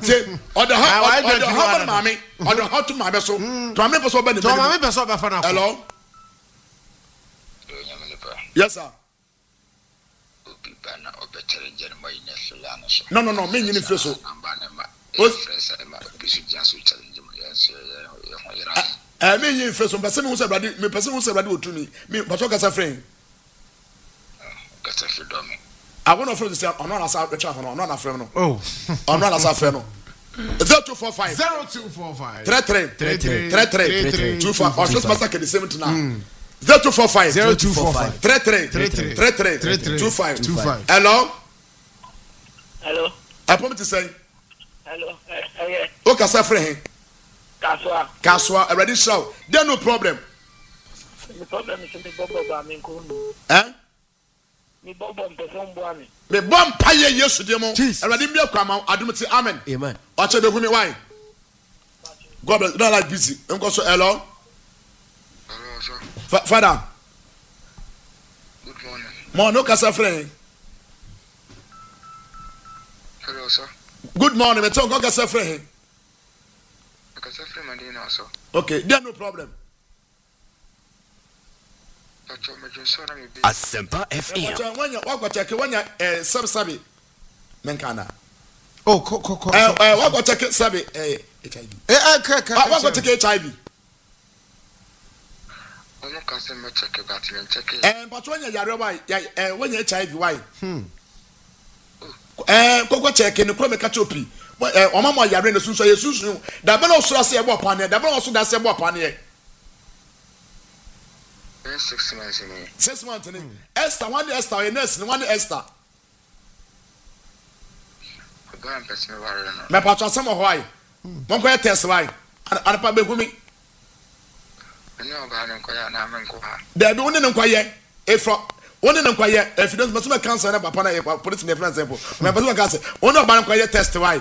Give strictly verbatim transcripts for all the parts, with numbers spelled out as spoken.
Say, or the hot, or the hot mommy, or the hot to my vessel. To my person, to my person, hello. Yes, sir. No, no, no, me in the first. I mean, you first, but someone said, me person who said, to me, me, but what a friend. I want to say, I'm not as a child, I'm not a friend. Oh, I'm not as a friend. Zero two four five. Zero two four five. Three three. Three three. Three three. Two five. Or just master the same now. Zero two four five. Zero two four five. Three three. Three three. Three three. Three three. Two five. Two five. Hello. Hello. I promise to say. Hello. Eh. Okay, sir, friend. Kaswa. Kaswa. Already show. There no problem. The problem is the bobo ba me ko. Eh? Me bobo person bo ami. Me bom paye yesu de mo. Already be kwama adumti amen. Amen. Oche be humi why? God bless. Don't like busy. Enko so hello. Hello, sir. Father. Good morning. Mo no kasa friend. Hello, sir. Good morning. Me talk kasa friend. Kasa friend man dey now, sir. Okay, there no problem. Asempa F M. When you walk check when you eh sub sabi menkana. Oh, ko ko ko. Eh eh walk check sabi eh H I V. Eh eh ka ka. Walk check H I V. Ono ka se me check but me check. Eh but when you yare why eh when you H I V why? Hmm. Eh ko check ni ko me ka chopi. Eh o mama yare na sunso ye sunsun. Da be no so ase e bo pane, da be no so da se e bo pane. Six months in me. Six months in Esther, one Esther, a nurse, one Esther. Go and pass me water. My patron, some of why. One quite test why. And a pub with me. I know about him quiet now. They're doing them quiet. If from one of them quiet, if you don't must make cancer upon a police in the example. My person can say, one of them quiet test why.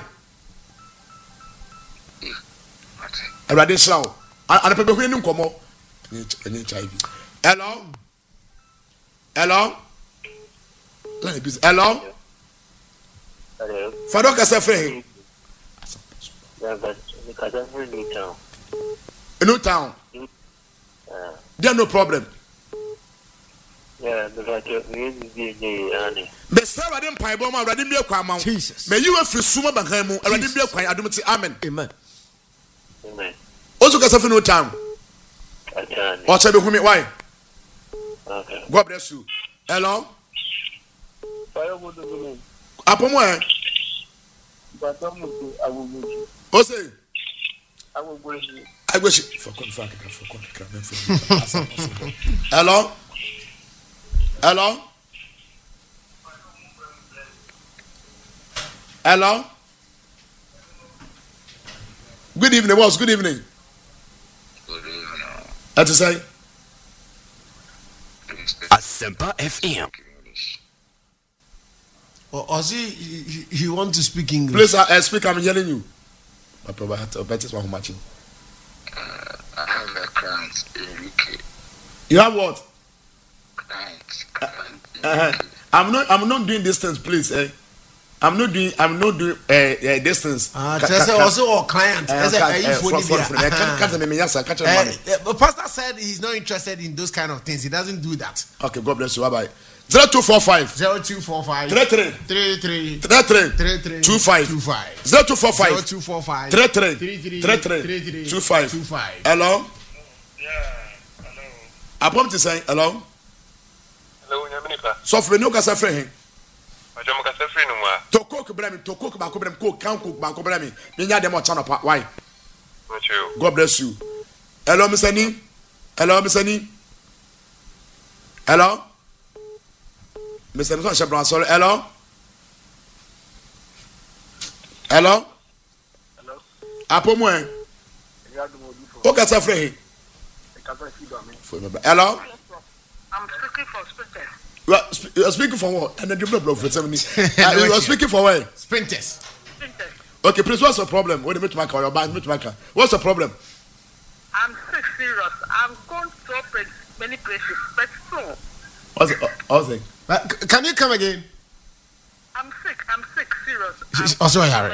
I read this show. And a people who come up. H I V. Hello? Hello? Hello? Hello. Father Kasafre. Yeah, but because I'm in New Town. New Town? Uh, There's no problem. Yeah, but I need to be the The Sarah didn't pay bomb, I didn't be a crime. Jesus. May you have free summa Bankamu, I didn't be a crime. I don't say amen. Amen. Amen. Also, Kasafre New Town. I can. What's up with me? Why? Okay. God bless you. Hello? Fire would do. Upon where? But I'm I will go. What's it? I will go. I wish it for confirm. Hello? Hello? Hello? Good evening, boss. Good evening. Good evening. That's to say. Asempa F M. Or Ozzy, he, he want to speak English. Please, I, I speak. I'm hearing you. I probably have to bet it's one matching. Uh, I have a client in U K. You have what? Client. Uh, uh, I'm not. I'm not doing distance, please. Eh? I'm not doing. I'm not doing uh, uh, distance. Ah, uh, just also our client. Uh, uh, uh, Pastor said he's not interested in those kind of things. He doesn't do that. Okay, God bless you. Bye bye. Zero two four five. Zero two four five. Three three. Three three. Three three. Three three. Two five. Two five. Zero two four five. Zero two four five. Three three. Three three. Three three. Three three. Two five. Two five. Hello. Yeah. Hello. I promise to say hello. Hello, Yaminika. So for no kasa friend. I don't make a friend no more. To cook bremi, to cook ba ko bremi, cook can cook ba ko bremi. Me nya dem o channel pa. Why? Thank you. God bless you. Hello, Mister Ni. Hello, Mister Ni. Hello. Mister Nson Shebran, sorry. Hello. Hello. Hello. Apo mo en. O ka sa friend. Hello. I'm speaking for Sprinters. You are, sp- you are speaking for what? And then the blood for seventy. uh, you are speaking for what? Sprinters. Sprinters. Okay, please. What's the problem? What do you make or your band? What's the problem? I'm sick, serious. I'm going to open many places, but no. What's it? What's it? But can you come again? I'm sick. I'm sick, serious. Also, Harry.